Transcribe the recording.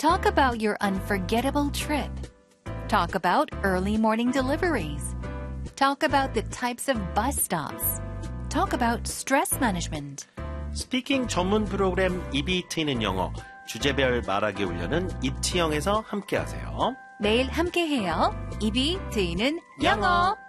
Talk about your unforgettable trip. Talk about early morning deliveries. Talk about the types of bus stops. Talk about stress management. 스피킹 전문 프로그램 입이 트이는 영어 주제별 말하기 훈련은 이치영에서 함께하세요. 매일 함께해요. 입이 트이는 영어.